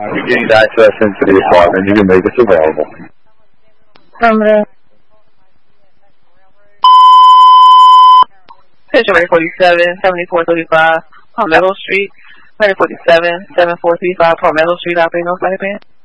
You're getting access into the apartment. You can make us available. Affirmative. Picture 47, 7435, Palmetto Street. 147, 7435, Palmetto Street, operating on flight band.